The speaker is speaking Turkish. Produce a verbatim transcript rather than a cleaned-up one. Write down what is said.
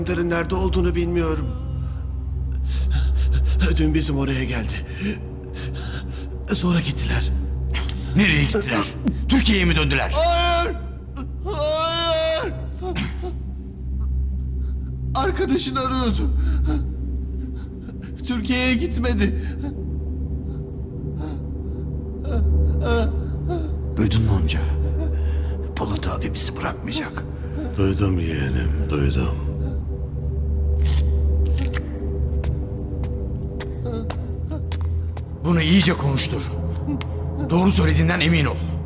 Bunların nerede olduğunu bilmiyorum. Dün bizim oraya geldi. Sonra gittiler. Nereye gittiler? Türkiye'ye mi döndüler? Hayır! Hayır! Arkadaşını arıyordu. Türkiye'ye gitmedi. Duydun mu amca? Polat abi bizi bırakmayacak. Duydum yeğenim, duydum. Bunu iyice konuştur. Doğru söylediğinden emin ol.